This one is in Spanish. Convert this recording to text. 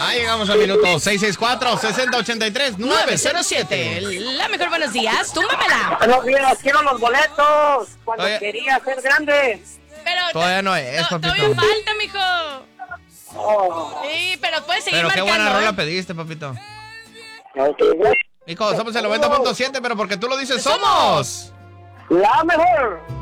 Llegamos al minuto 664-6083-907. La mejor, buenos días, túmbamela. Buenos días, quiero los boletos. Cuando quería ser grande. Pero todavía no es, papito. Todavía falta, mijo. Oh. Sí, pero puedes seguir Pero qué marcando. buena rola pediste, papito. Okay. Hijo, somos el 90.7, pero porque tú lo dices, somos la mejor.